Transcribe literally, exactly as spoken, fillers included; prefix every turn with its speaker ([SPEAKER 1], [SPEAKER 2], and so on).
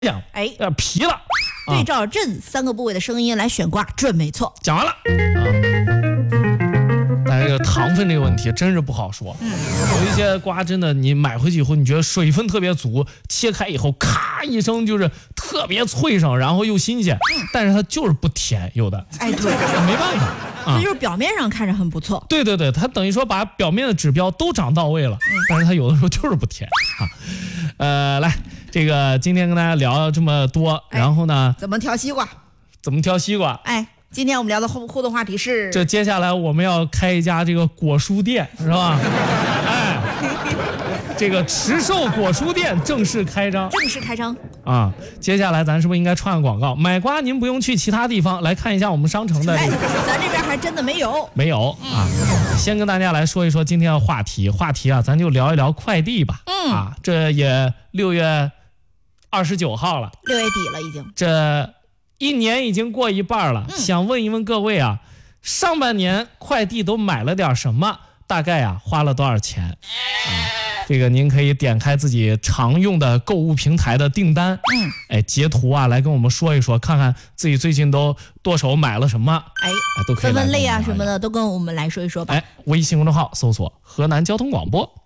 [SPEAKER 1] 讲，
[SPEAKER 2] 哎，
[SPEAKER 1] 有点皮了。
[SPEAKER 2] 对照震三个部位的声音来选卦，准没错。
[SPEAKER 1] 讲完了啊。但是这个糖分这个问题真是不好说。嗯，有一些瓜真的，你买回去以后，你觉得水分特别足，切开以后咔一声就是特别脆生，然后又新鲜，嗯、但是它就是不甜，有的。
[SPEAKER 2] 哎，对，
[SPEAKER 1] 没办法。
[SPEAKER 2] 这、啊、就是表面上看着很不错。
[SPEAKER 1] 对对对，它等于说把表面的指标都长到位了，嗯、但是它有的时候就是不甜啊。呃，来，这个今天跟大家聊这么多，哎、然后呢，
[SPEAKER 2] 怎么挑西瓜？
[SPEAKER 1] 怎么挑西瓜？
[SPEAKER 2] 哎。今天我们聊的互互动话题是，
[SPEAKER 1] 这接下来我们要开一家这个果蔬店，是吧？哎，这个池寿果蔬店正式开张，
[SPEAKER 2] 正式开张
[SPEAKER 1] 啊！接下来咱是不是应该串个广告？买瓜您不用去其他地方，来看一下我们商城的、这个。
[SPEAKER 2] 哎，咱这边还真的没有，
[SPEAKER 1] 没有啊！先跟大家来说一说今天的话题，话题啊，咱就聊一聊快递吧。嗯啊，这也六月二十九号了，
[SPEAKER 2] 六月底了已经。
[SPEAKER 1] 这。一年已经过一半了，嗯、想问一问各位啊，上半年快递都买了点什么？大概啊花了多少钱？啊，这个您可以点开自己常用的购物平台的订单，嗯，哎，截图啊来跟我们说一说，看看自己最近都剁手买了什么，
[SPEAKER 2] 哎，
[SPEAKER 1] 都可以
[SPEAKER 2] 分分类啊什么的都跟我们来说一说吧。
[SPEAKER 1] 哎，微信公众号搜索河南交通广播。